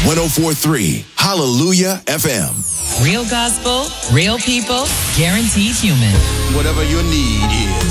104.3 Hallelujah FM. Real gospel, real people, guaranteed human. Whatever your need is.